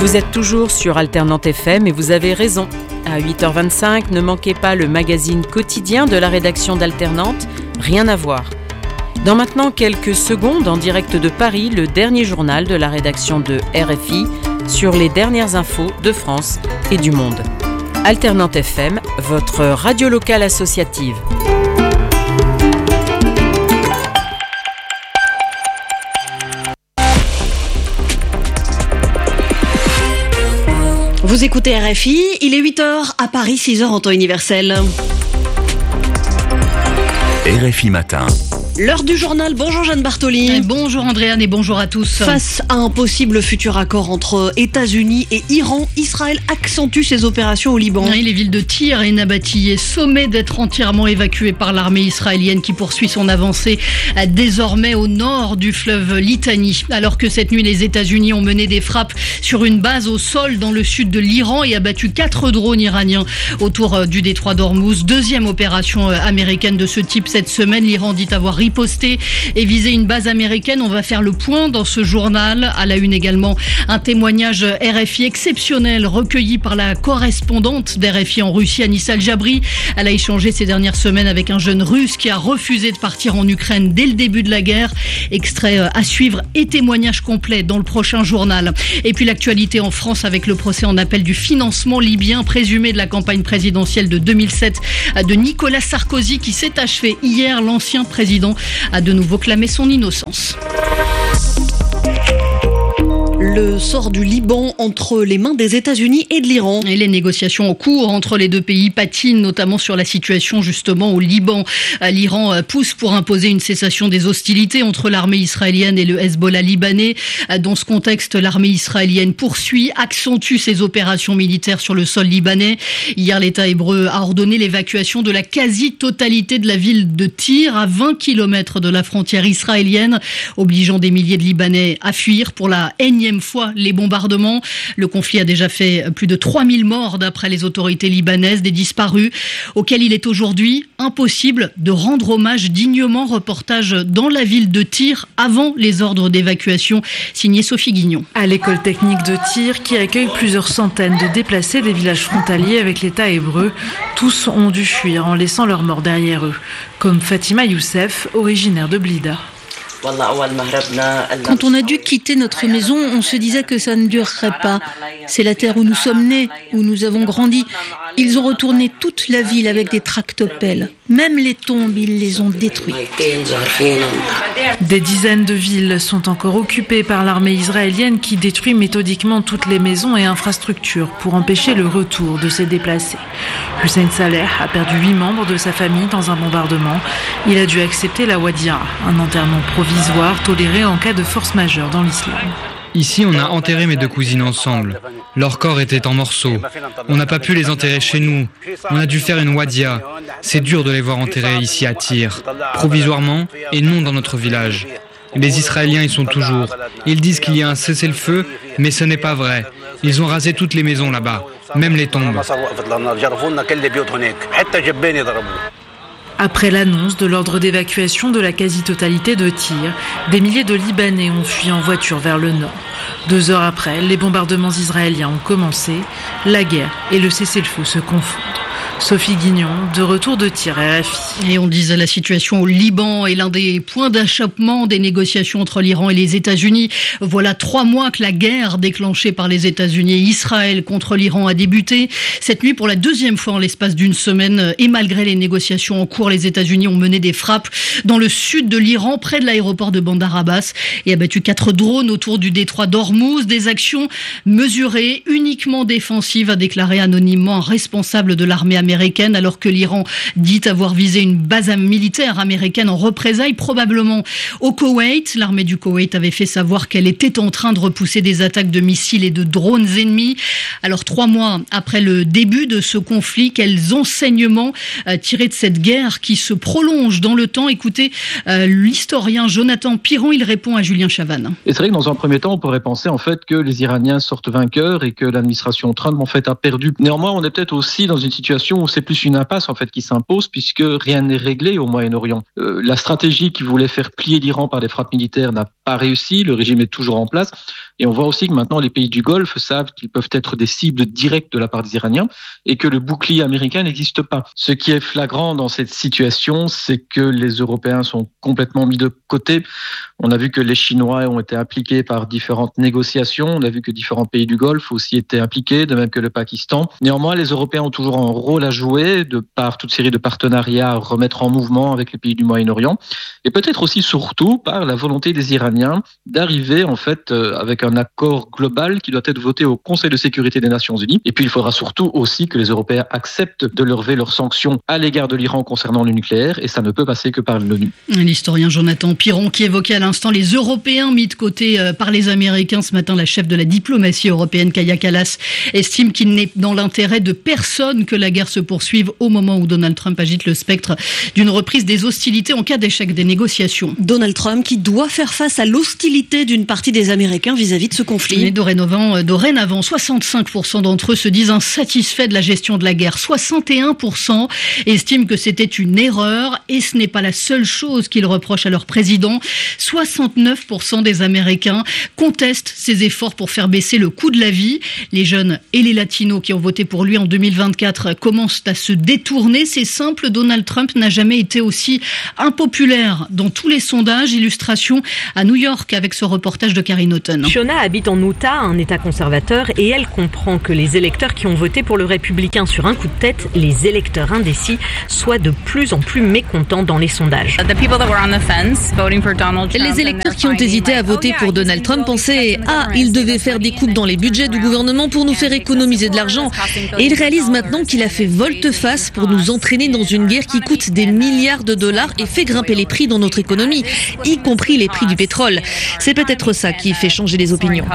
Vous êtes toujours sur Alternante FM et vous avez raison. À 8h25, ne manquez pas le magazine quotidien de la rédaction d'Alternante, Rien à voir. Dans maintenant quelques secondes, en direct de Paris, le dernier journal de la rédaction de RFI sur les dernières infos de France et du monde. Alternante FM, votre radio locale associative. Vous écoutez RFI, il est 8h à Paris, 6h en temps universel. RFI Matin. L'heure du journal, bonjour Jeanne Bartoli. Bonjour Andréane et bonjour à tous. Face à un possible futur accord entre États-Unis et Iran, Israël accentue ses opérations au Liban. Oui, les villes de Tyr et Nabatiyeh sommées d'être entièrement évacuées par l'armée israélienne qui poursuit son avancée désormais au nord du fleuve Litani. Alors que cette nuit, les États-Unis ont mené des frappes sur une base au sol dans le sud de l'Iran et abattu 4 drones iraniens autour du détroit d'Ormuz. Deuxième opération américaine de ce type cette semaine. L'Iran dit avoir riposté et visé une base américaine. On va faire le point dans ce journal. À la une également, un témoignage RFI exceptionnel recueilli par la correspondante d'RFI en Russie, Anissa Al-Jabri. Elle a échangé ces dernières semaines avec un jeune russe qui a refusé de partir en Ukraine dès le début de la guerre. Extrait à suivre et témoignage complet dans le prochain journal. Et puis l'actualité en France avec le procès en appel du financement libyen présumé de la campagne présidentielle de 2007 de Nicolas Sarkozy qui s'est achevé hier. L'ancien président a de nouveau clamé son innocence. Le sort du Liban entre les mains des États-Unis et de l'Iran. Et les négociations en cours entre les deux pays patinent, notamment sur la situation justement au Liban. L'Iran pousse pour imposer une cessation des hostilités entre l'armée israélienne et le Hezbollah libanais. Dans ce contexte, l'armée israélienne poursuit, accentue ses opérations militaires sur le sol libanais. Hier, l'État hébreu a ordonné l'évacuation de la quasi-totalité de la ville de Tyr, à 20 km de la frontière israélienne, obligeant des milliers de Libanais à fuir pour la énième fois les bombardements. Le conflit a déjà fait plus de 3000 morts d'après les autorités libanaises, des disparus auxquels il est aujourd'hui impossible de rendre hommage dignement. Reportage dans la ville de Tyr avant les ordres d'évacuation, signé Sophie Guignon. À l'école technique de Tyr, qui accueille plusieurs centaines de déplacés des villages frontaliers avec l'État hébreu, tous ont dû fuir en laissant leurs morts derrière eux, comme Fatima Youssef, originaire de Blida. Quand on a dû quitter notre maison, on se disait que ça ne durerait pas. C'est la terre où nous sommes nés, où nous avons grandi. Ils ont retourné toute la ville avec des tractopelles. Même les tombes, ils les ont détruites. Des dizaines de villes sont encore occupées par l'armée israélienne qui détruit méthodiquement toutes les maisons et infrastructures pour empêcher le retour de ces déplacés. Hussein Saleh a perdu 8 membres de sa famille dans un bombardement. Il a dû accepter la Wadia, un enterrement provisoire toléré en cas de force majeure dans l'islam. Ici, on a enterré mes 2 cousines ensemble. Leurs corps étaient en morceaux. On n'a pas pu les enterrer chez nous. On a dû faire une wadia. C'est dur de les voir enterrés ici à Tyr, provisoirement et non dans notre village. Les Israéliens y sont toujours. Ils disent qu'il y a un cessez-le-feu, mais ce n'est pas vrai. Ils ont rasé toutes les maisons là-bas, même les tombes. Après l'annonce de l'ordre d'évacuation de la quasi-totalité de Tyr, des milliers de Libanais ont fui en voiture vers le nord. 2 heures après, les bombardements israéliens ont commencé. La guerre et le cessez-le-feu se confondent. Sophie Guignon, de retour de Tyr, RFI. Et on disait la situation au Liban est l'un des points d'achoppement des négociations entre l'Iran et les États-Unis. Voilà 3 mois que la guerre déclenchée par les États-Unis et Israël contre l'Iran a débuté. Cette nuit, pour la 2e fois en l'espace d'une semaine, et malgré les négociations en cours, les États-Unis ont mené des frappes dans le sud de l'Iran, près de l'aéroport de Bandar Abbas, et abattu 4 drones autour du détroit d'Ormuz. Des actions mesurées, uniquement défensives, a déclaré anonymement un responsable de l'armée américaine, alors que l'Iran dit avoir visé une base militaire américaine en représailles, probablement au Koweït. L'armée du Koweït avait fait savoir qu'elle était en train de repousser des attaques de missiles et de drones ennemis. Alors 3 mois après le début de ce conflit, quels enseignements tirés de cette guerre qui se prolonge dans le temps? Écoutez l'historien Jonathan Piron, il répond à Julien Chavannes. Et c'est vrai que dans un premier temps, on pourrait penser en fait que les Iraniens sortent vainqueurs et que l'administration Trump en fait a perdu. Néanmoins, on est peut-être aussi dans une situation où c'est plus une impasse en fait qui s'impose puisque rien n'est réglé au Moyen-Orient. La stratégie qui voulait faire plier l'Iran par des frappes militaires n'a pas réussi, le régime est toujours en place. Et on voit aussi que maintenant les pays du Golfe savent qu'ils peuvent être des cibles directes de la part des Iraniens et que le bouclier américain n'existe pas. Ce qui est flagrant dans cette situation, c'est que les Européens sont complètement mis de côté. On a vu que les Chinois ont été impliqués par différentes négociations. On a vu que différents pays du Golfe aussi étaient impliqués, de même que le Pakistan. Néanmoins, les Européens ont toujours un rôle à jouer de par toute série de partenariats à remettre en mouvement avec les pays du Moyen-Orient et peut-être aussi surtout par la volonté des Iraniens d'arriver en fait avec un accord global qui doit être voté au Conseil de sécurité des Nations Unies. Et puis il faudra surtout aussi que les Européens acceptent de lever leurs sanctions à l'égard de l'Iran concernant le nucléaire et ça ne peut passer que par l'ONU. L'historien Jonathan Piron qui évoquait à l'instant les Européens mis de côté par les Américains. Ce matin, la chef de la diplomatie européenne, Kaja Kallas, estime qu'il n'est dans l'intérêt de personne que la guerre se poursuive au moment où Donald Trump agite le spectre d'une reprise des hostilités en cas d'échec des négociations. Donald Trump qui doit faire face à l'hostilité d'une partie des Américains vis-à-vis de ce conflit. Mais dorénavant, 65% d'entre eux se disent insatisfaits de la gestion de la guerre. 61% estiment que c'était une erreur et ce n'est pas la seule chose qu'ils reprochent à leur président. 69% des Américains contestent ses efforts pour faire baisser le coût de la vie. Les jeunes et les latinos qui ont voté pour lui en 2024 commencent à se détourner. C'est simple, Donald Trump n'a jamais été aussi impopulaire dans tous les sondages. Illustration à New York avec ce reportage de Karine Houghton. Fiona habite en Utah, un État conservateur, et elle comprend que les électeurs qui ont voté pour le républicain sur un coup de tête, les électeurs indécis, soient de plus en plus mécontents dans les sondages. Les électeurs qui ont hésité à voter pour Donald Trump pensaient « il devait faire des coupes dans les budgets du gouvernement pour nous faire économiser de l'argent ». Et ils réalisent maintenant qu'il a fait volte-face pour nous entraîner dans une guerre qui coûte des milliards de dollars et fait grimper les prix dans notre économie, y compris les prix du pétrole. C'est peut-être ça qui fait changer les opinions.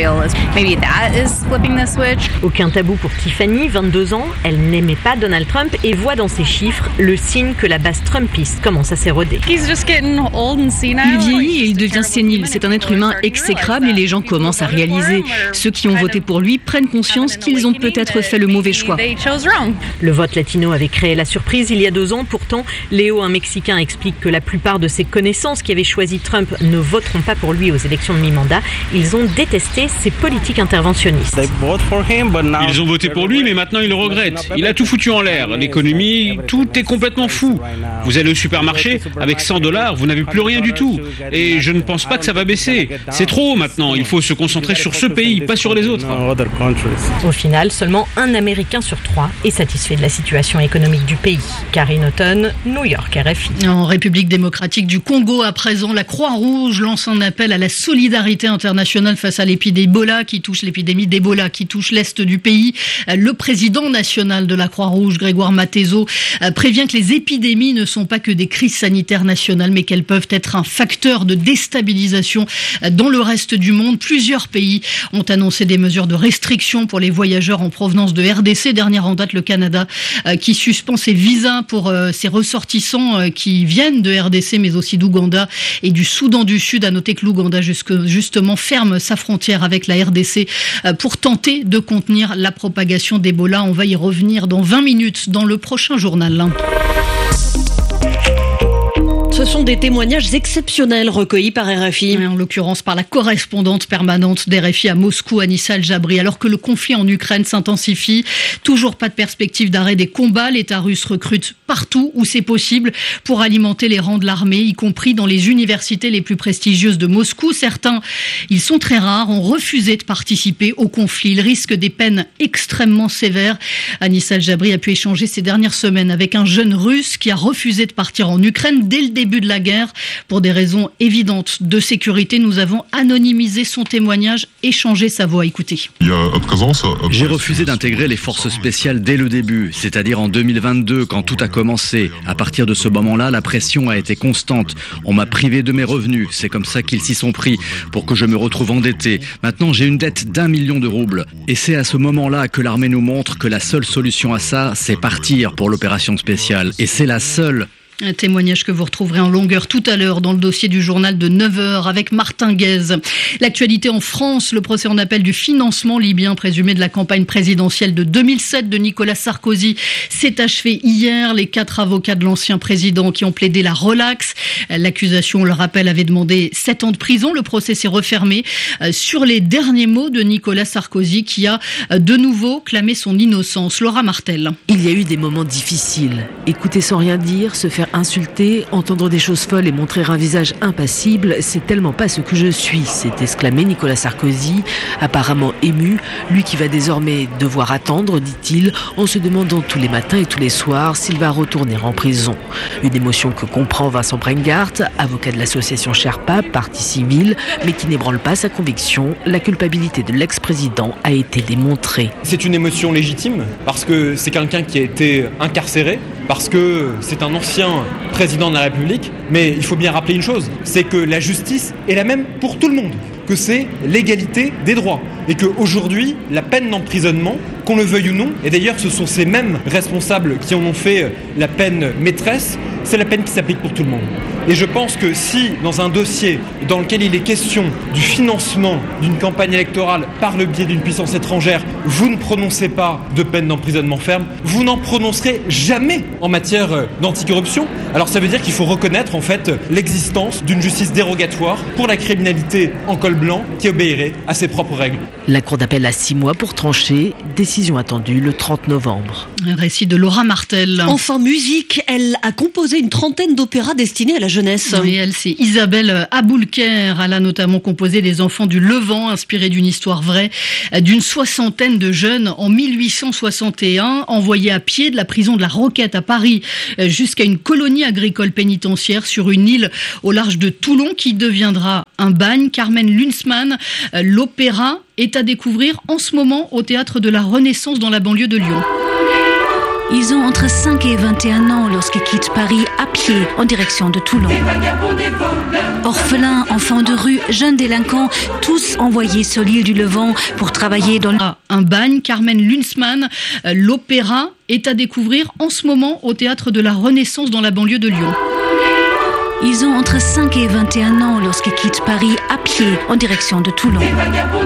Aucun tabou pour Tiffany, 22 ans. Elle n'aimait pas Donald Trump et voit dans ses chiffres le signe que la base trumpiste commence à s'éroder. Il vieillit et il devient sénile. C'est un être humain exécrable et les gens commencent à réaliser. Ceux qui ont voté pour lui prennent conscience qu'ils ont peut-être fait le mauvais choix. Le vote latino avait créé la surprise il y a 2 ans. Pourtant, Léo, un Mexicain, explique que la plupart de ses connaissances qui avaient choisi Trump ne voteront pas pour lui aux élections de mi-mandat. Ils ont détesté ses politiques interventionnistes. Ils ont voté pour lui, mais maintenant ils le regrettent. Il a tout foutu en l'air. L'économie, tout est complètement fou. Vous allez au supermarché, avec $100, vous n'avez plus rien du tout. Et je ne pense pas que ça va baisser. C'est trop maintenant. Il faut se concentrer sur ce pays, pas sur les autres. Au final, seulement 1 Américain sur 3 est satisfait de la situation économique du pays. Karine Houghton, New York, RFI. En République démocratique du Congo, à présent, la Croix-Rouge lance un appel à la solidarité internationale face à l'épidémie d'Ebola qui touche l'est du pays. Le président national de la Croix-Rouge, Grégoire Mateso, prévient que les épidémies ne sont pas que des crises sanitaires nationales, mais qu'elles peuvent être un facteur de déstabilisation dans le reste du monde. Plusieurs pays ont annoncé des mesures de restriction pour les voyageurs en provenance de RDC. Dernière en date, le Canada qui suspend ses visas pour ses ressortissants qui viennent de RDC, mais aussi d'Ouganda et du Soudan du Sud. À noter que l'Ouganda, justement, ferme sa frontière avec la RDC pour tenter de contenir la propagation d'Ebola. On va y revenir dans 20 minutes dans le prochain journal. Ce sont des témoignages exceptionnels recueillis par RFI. En l'occurrence par la correspondante permanente d'RFI à Moscou, Anissa El-Jabri. Alors que le conflit en Ukraine s'intensifie, toujours pas de perspective d'arrêt des combats. L'État russe recrute partout où c'est possible pour alimenter les rangs de l'armée, y compris dans les universités les plus prestigieuses de Moscou. Certains, ils sont très rares, ont refusé de participer au conflit. Ils risquent des peines extrêmement sévères. Anissa El-Jabri a pu échanger ces dernières semaines avec un jeune russe qui a refusé de partir en Ukraine dès le début de la guerre. Pour des raisons évidentes de sécurité, nous avons anonymisé son témoignage et changé sa voix. Écoutez. J'ai refusé d'intégrer les forces spéciales dès le début, c'est-à-dire en 2022 quand tout a commencé. À partir de ce moment-là, la pression a été constante. On m'a privé de mes revenus. C'est comme ça qu'ils s'y sont pris pour que je me retrouve endetté. Maintenant, j'ai une dette d'1 million de roubles. Et c'est à ce moment-là que l'armée nous montre que la seule solution à ça, c'est partir pour l'opération spéciale. Et c'est la seule. Un témoignage que vous retrouverez en longueur tout à l'heure dans le dossier du journal de 9h avec Martin Guez. L'actualité en France, le procès en appel du financement libyen présumé de la campagne présidentielle de 2007 de Nicolas Sarkozy s'est achevé hier. Les 4 avocats de l'ancien président qui ont plaidé la relaxe. L'accusation, on le rappelle, avait demandé 7 ans de prison. Le procès s'est refermé sur les derniers mots de Nicolas Sarkozy qui a de nouveau clamé son innocence. Laura Martel. Il y a eu des moments difficiles. Écouter sans rien dire, se faire insulter, entendre des choses folles et montrer un visage impassible, c'est tellement pas ce que je suis, s'est exclamé Nicolas Sarkozy, apparemment ému, lui qui va désormais devoir attendre, dit-il, en se demandant tous les matins et tous les soirs s'il va retourner en prison. Une émotion que comprend Vincent Brengart, avocat de l'association Sherpa, partie civile, mais qui n'ébranle pas sa conviction, la culpabilité de l'ex-président a été démontrée. C'est une émotion légitime, parce que c'est quelqu'un qui a été incarcéré, parce que c'est un ancien président de la République, mais il faut bien rappeler une chose, c'est que la justice est la même pour tout le monde, que c'est l'égalité des droits, et qu'aujourd'hui, la peine d'emprisonnement, qu'on le veuille ou non, et d'ailleurs ce sont ces mêmes responsables qui en ont fait la peine maîtresse, c'est la peine qui s'applique pour tout le monde. Et je pense que si, dans un dossier dans lequel il est question du financement d'une campagne électorale par le biais d'une puissance étrangère, vous ne prononcez pas de peine d'emprisonnement ferme, vous n'en prononcerez jamais en matière d'anticorruption. Alors ça veut dire qu'il faut reconnaître en fait l'existence d'une justice dérogatoire pour la criminalité en col blanc qui obéirait à ses propres règles. La cour d'appel a 6 mois pour trancher, décision attendue le 30 novembre. Un récit de Laura Martel. Enfin musique, elle a composé une trentaine d'opéras destinés à la jeunesse. Oui, elle, c'est Isabelle Aboulker. Elle a notamment composé Les Enfants du Levant, inspiré d'une histoire vraie d'une 60aine de jeunes en 1861, envoyés à pied de la prison de la Roquette à Paris jusqu'à une colonie agricole pénitentiaire sur une île au large de Toulon qui deviendra un bagne. Carmen Lunsmann, l'opéra est à découvrir en ce moment au Théâtre de la Renaissance dans la banlieue de Lyon. Ils ont entre 5 et 21 ans lorsqu'ils quittent Paris à pied en direction de Toulon. Orphelins, enfants de rue, jeunes délinquants, tous envoyés sur l'île du Levant pour travailler dans un bagne. Carmen Lunsmann, l'opéra est à découvrir en ce moment au Théâtre de la Renaissance dans la banlieue de Lyon. Ils ont entre 5 et 21 ans lorsqu'ils quittent Paris à pied en direction de Toulon.